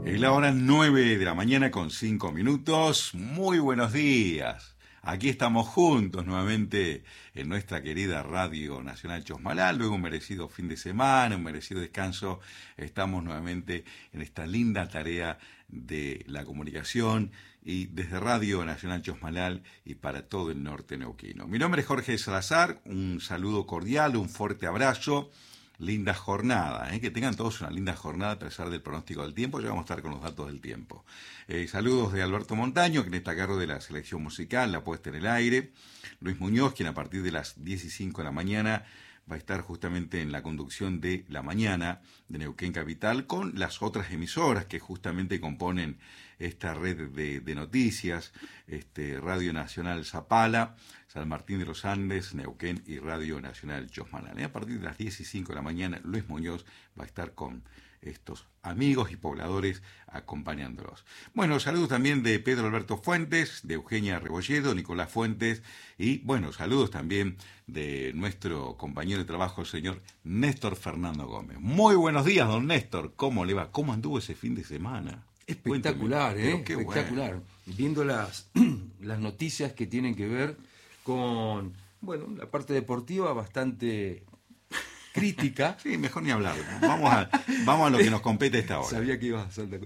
Es la hora 9 de la mañana con 5 minutos. Muy buenos días. Aquí estamos juntos nuevamente en nuestra querida Radio Nacional Chosmalal. Luego un merecido fin de semana, un merecido descanso. Estamos nuevamente en esta linda tarea de la comunicación y desde Radio Nacional Chosmalal y para todo el norte neuquino. Mi nombre es Jorge Salazar. Un saludo cordial, un fuerte abrazo. Linda jornada, que tengan todos una linda jornada a pesar del pronóstico del tiempo. Ya vamos a estar con los datos del tiempo. Saludos de Alberto Montaño, quien está a cargo de la selección musical, la puesta en el aire. Luis Muñoz, quien a partir de las 10:05 de la mañana va a estar justamente en la conducción de La Mañana de Neuquén Capital con las otras emisoras que justamente componen esta red de noticias, Radio Nacional Zapala, San Martín de los Andes, Neuquén y Radio Nacional Chosmalal. A partir de las 10:05 de la mañana, Luis Muñoz va a estar con estos amigos y pobladores acompañándolos. Bueno, saludos también de Pedro Alberto Fuentes, de Eugenia Rebolledo, Nicolás Fuentes y, bueno, saludos también de nuestro compañero de trabajo, el señor Néstor Fernando Gómez. Muy buenos días, don Néstor. ¿Cómo le va? ¿Cómo anduvo ese fin de semana? Espectacular, espectacular. Bueno. Viendo las noticias que tienen que ver con, bueno, la parte deportiva bastante crítica. Sí, mejor ni hablar. Vamos a lo que nos compete a esta hora. Sabía que ibas a saltar.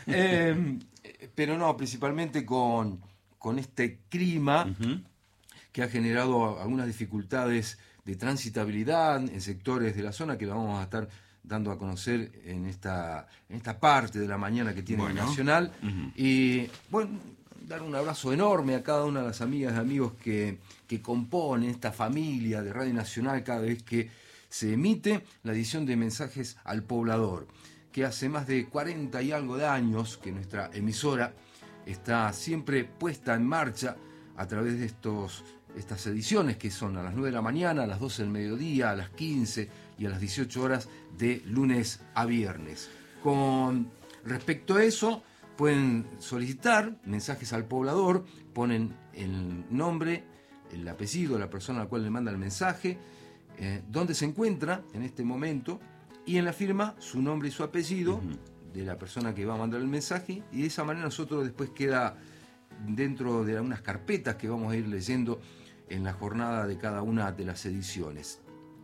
Pero no, principalmente con este clima que ha generado algunas dificultades de transitabilidad en sectores de la zona que lo vamos a estar dando a conocer en esta parte de la mañana que tiene Nacional. Y bueno, dar un abrazo enorme a cada una de las amigas y amigos que componen esta familia de Radio Nacional cada vez que se emite la edición de Mensajes al Poblador, que hace más de 40 y algo de años que nuestra emisora está siempre puesta en marcha a través de estas ediciones que son a las 9 de la mañana, a las 12 del mediodía, a las 15 y a las 18 horas de lunes a viernes. Con respecto a eso, pueden solicitar mensajes al poblador, ponen el nombre, el apellido de la persona a la cual le manda el mensaje, dónde se encuentra en este momento, y en la firma su nombre y su apellido de la persona que va a mandar el mensaje, y de esa manera nosotros después queda dentro de unas carpetas que vamos a ir leyendo en la jornada de cada una de las ediciones.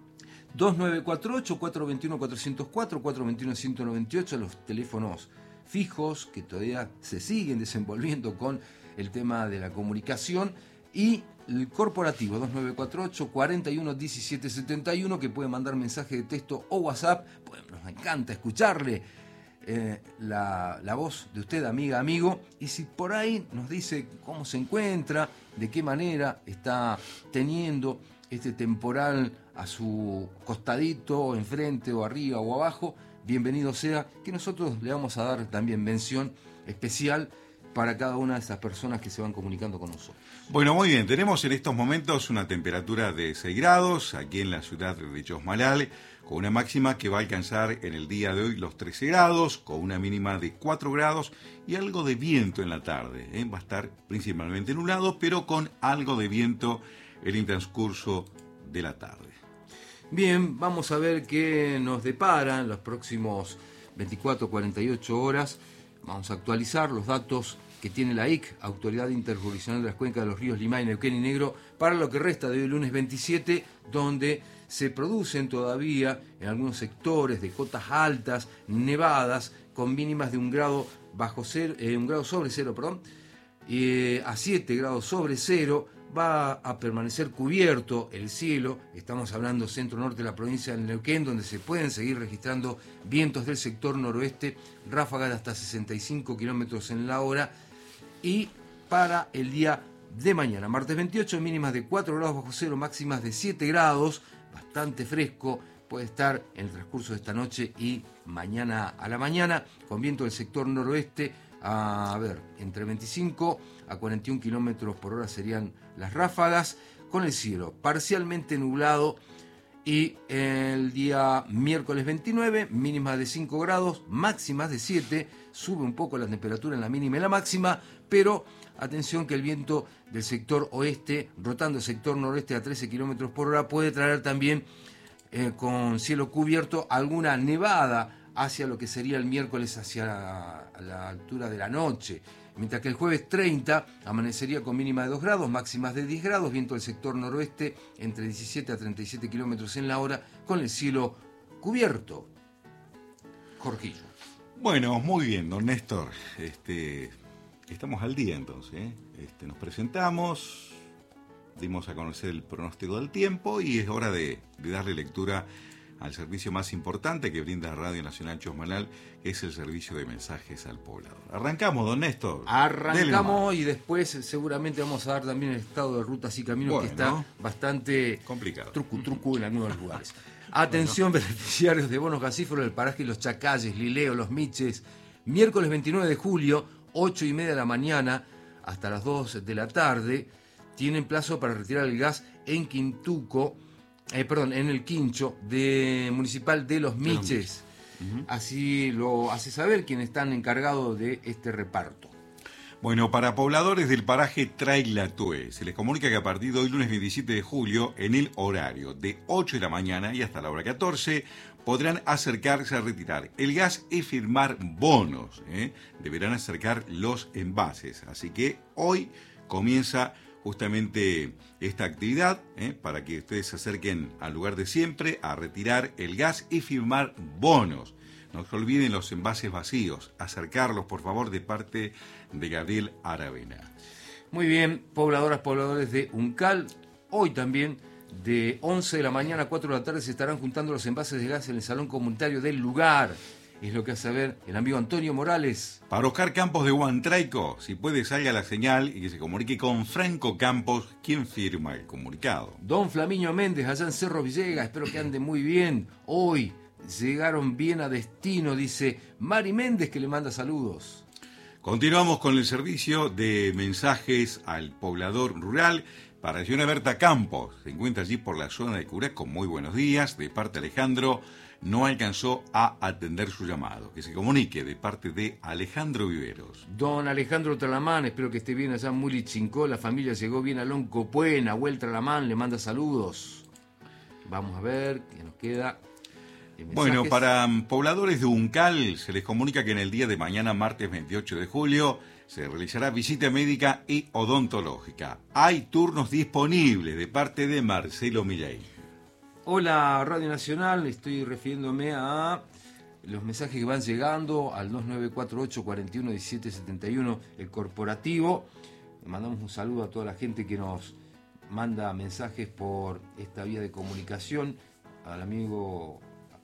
2948, 421, 404, 421, 198, los teléfonos fijos que todavía se siguen desenvolviendo con el tema de la comunicación, y el corporativo 2948 41 17 71, que puede mandar mensaje de texto o WhatsApp. Pues nos encanta escucharle la voz de usted, amiga, amigo, y si por ahí nos dice cómo se encuentra, de qué manera está teniendo este temporal a su costadito, enfrente o arriba o abajo, bienvenido sea, que nosotros le vamos a dar también mención especial para cada una de esas personas que se van comunicando con nosotros. Bueno, muy bien, tenemos en estos momentos una temperatura de 6 grados aquí en la ciudad de Chosmalal, con una máxima que va a alcanzar en el día de hoy los 13 grados, con una mínima de 4 grados y algo de viento en la tarde. Va a estar principalmente nublado, pero con algo de viento en el transcurso de la tarde. Bien, vamos a ver qué nos depara en los próximos 24 48 horas. Vamos a actualizar los datos que tiene la IC, Autoridad Interjurisdiccional de las Cuencas de los Ríos Limay, Neuquén y Negro, para lo que resta de hoy, lunes 27, donde se producen todavía en algunos sectores de cotas altas, nevadas, con mínimas de 1 grado sobre cero, a 7 grados sobre cero. Va a permanecer cubierto el cielo. Estamos hablando centro-norte de la provincia de Neuquén, donde se pueden seguir registrando vientos del sector noroeste, ráfagas de hasta 65 kilómetros en la hora. Y para el día de mañana, martes 28, mínimas de 4 grados bajo cero, máximas de 7 grados, bastante fresco, puede estar en el transcurso de esta noche y mañana a la mañana, con viento del sector noroeste, entre 25 a 41 kilómetros por hora serían las ráfagas, con el cielo parcialmente nublado. Y el día miércoles 29, mínimas de 5 grados, máximas de 7, sube un poco la temperatura en la mínima y la máxima, pero atención que el viento del sector oeste, rotando el sector noroeste a 13 kilómetros por hora, puede traer también con cielo cubierto alguna nevada hacia lo que sería el miércoles, hacia la altura de la noche. Mientras que el jueves 30 amanecería con mínima de 2 grados, máximas de 10 grados, viento del sector noroeste entre 17 a 37 kilómetros en la hora, con el cielo cubierto. Jorquillo. Bueno, muy bien, don Néstor. Estamos al día entonces, ¿eh? Nos presentamos, dimos a conocer el pronóstico del tiempo y es hora de darle lectura al servicio más importante que brinda Radio Nacional Chosmalal, que es el servicio de mensajes al poblador. Arrancamos, don Néstor. Arrancamos y después seguramente vamos a dar también el estado de rutas y caminos, que está bastante complicado. Truco en algunos lugares. Atención, beneficiarios de bonos gasíferos del paraje Los Chacalles, Lileo, Los Miches, miércoles 29 de julio, 8:30 de la mañana hasta las 2 de la tarde, tienen plazo para retirar el gas en en el quincho municipal de Los Miches. Así lo hace saber quienes están encargados de este reparto. Bueno, para pobladores del paraje Trailatue, se les comunica que a partir de hoy, lunes 27 de julio, en el horario de 8 de la mañana y hasta la hora 14, podrán acercarse a retirar el gas y firmar bonos. Deberán acercar los envases. Así que hoy comienza justamente esta actividad, para que ustedes se acerquen al lugar de siempre a retirar el gas y firmar bonos. No se olviden los envases vacíos, acercarlos por favor, de parte de Gabriel Aravena. Muy bien, pobladores de Uncal, hoy también de 11 de la mañana a 4 de la tarde se estarán juntando los envases de gas en el salón comunitario del lugar. Es lo que hace ver el amigo Antonio Morales. Para Oscar Campos de Huantraico, si puede salga la señal y que se comunique con Franco Campos, quien firma el comunicado. Don Flamiño Méndez, allá en Cerro Villegas, espero que ande muy bien. Hoy llegaron bien a destino, dice Mari Méndez, que le manda saludos. Continuamos con el servicio de mensajes al poblador rural. Para la señora Berta Campos, se encuentra allí por la zona de Curaco. Muy buenos días, de parte de Alejandro. No alcanzó a atender su llamado. Que se comunique de parte de Alejandro Viveros. Don Alejandro Tralamán, espero que esté bien allá en Mulichincó. La familia llegó bien a Loncopué. Nahuel Tralamán le manda saludos. Vamos a ver qué nos queda. Bueno, para pobladores de Uncal se les comunica que en el día de mañana, martes 28 de julio, se realizará visita médica y odontológica. Hay turnos disponibles de parte de Marcelo Millay. Hola Radio Nacional, estoy refiriéndome a los mensajes que van llegando al 2948 41 17 71, el corporativo. Le mandamos un saludo a toda la gente que nos manda mensajes por esta vía de comunicación, al amigo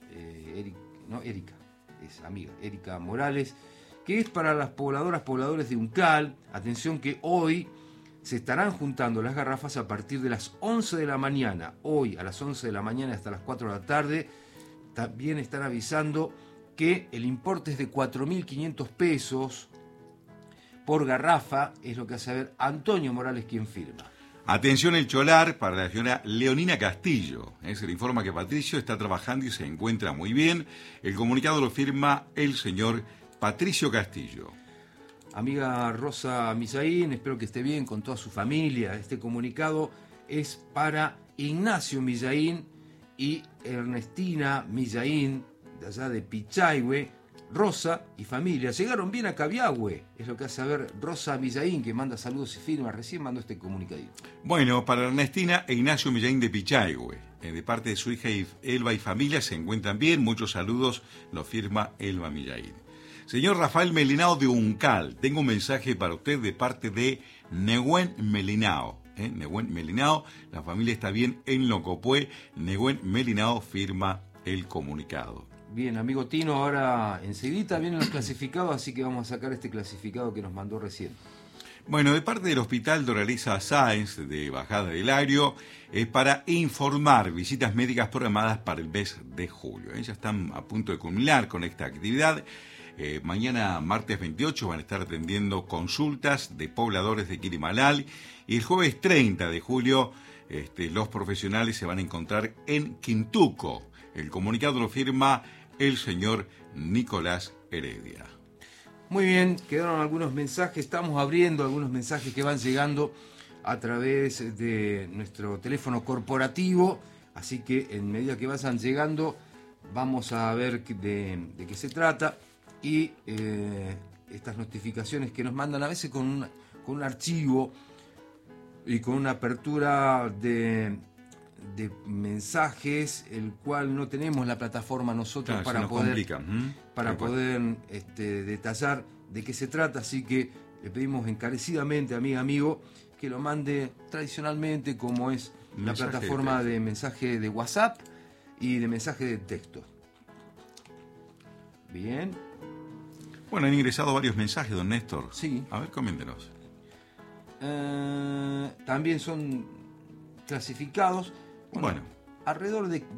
Erika Morales, que es para las pobladores de Uncal. Atención que hoy se estarán juntando las garrafas a partir de las 11 de la mañana. Hoy a las 11 de la mañana hasta las 4 de la tarde. También están avisando que el importe es de 4.500 pesos por garrafa. Es lo que hace ver Antonio Morales, quien firma. Atención el cholar para la señora Leonina Castillo. Se le informa que Patricio está trabajando y se encuentra muy bien. El comunicado lo firma el señor Patricio Castillo. Amiga Rosa Misaín, espero que esté bien con toda su familia. Este comunicado es para Ignacio Millaín y Ernestina Millaín, de allá de Pichahue. Rosa y familia llegaron bien a Cabiahue, es lo que hace ver Rosa Millaín, que manda saludos y firma. Recién mandó este comunicadito. Bueno, para Ernestina e Ignacio Millaín de Pichahue, de parte de su hija Elba y familia, se encuentran bien. Muchos saludos, lo firma Elba Millaín. Señor Rafael Melinao de Uncal, tengo un mensaje para usted de parte de Nehuen Melinao. Nehuen Melinao, la familia está bien en Loncopué. Nehuen Melinao firma el comunicado. Bien, amigo Tino, ahora enseguida vienen los clasificados, así que vamos a sacar este clasificado que nos mandó recién. Bueno, de parte del Hospital Doraleza Sáenz de Bajada del Agrio, es para informar visitas médicas programadas para el mes de julio. Ya están a punto de culminar con esta actividad. Mañana, martes 28, van a estar atendiendo consultas de pobladores de Quirimalal. Y el jueves 30 de julio, los profesionales se van a encontrar en Quintuco. El comunicado lo firma el señor Nicolás Heredia. Muy bien, quedaron algunos mensajes. Estamos abriendo algunos mensajes que van llegando a través de nuestro teléfono corporativo. Así que en medida que vayan llegando, vamos a ver de qué se trata y estas notificaciones que nos mandan a veces con un archivo y con una apertura de mensajes, el cual no tenemos la plataforma nosotros para poder detallar de qué se trata, así que le pedimos encarecidamente, amigo, que lo mande tradicionalmente como es la plataforma de mensaje de WhatsApp y de mensaje de texto. Bien. Bueno, han ingresado varios mensajes, don Néstor. Sí. A ver, coméntenos. También son clasificados. Bueno. Alrededor de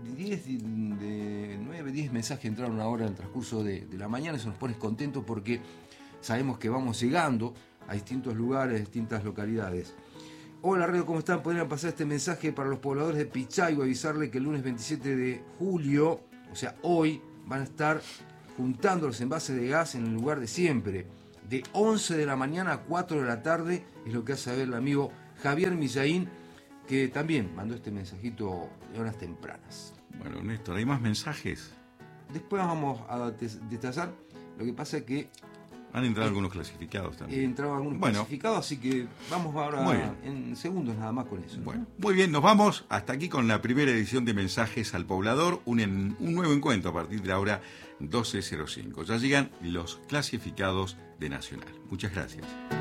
9, 10 mensajes entraron ahora en el transcurso de la mañana. Eso nos pone contentos porque sabemos que vamos llegando a distintos lugares, a distintas localidades. Hola, Radio, ¿cómo están? Podrían pasar este mensaje para los pobladores de Pichaigo, avisarle que el lunes 27 de julio, o sea, hoy, van a estar juntando los envases de gas en el lugar de siempre. De 11 de la mañana a 4 de la tarde, es lo que hace ver el amigo Javier Millaín, que también mandó este mensajito de horas tempranas. Bueno, Néstor, ¿hay más mensajes? Después vamos a detallar. Lo que pasa es que han entrado algunos clasificados también. Entraron algunos clasificados, así que vamos ahora en segundos nada más con eso. Bueno, muy bien, nos vamos hasta aquí con la primera edición de Mensajes al Poblador, un nuevo encuentro a partir de la hora 12:05. Ya llegan los clasificados de Nacional. Muchas gracias.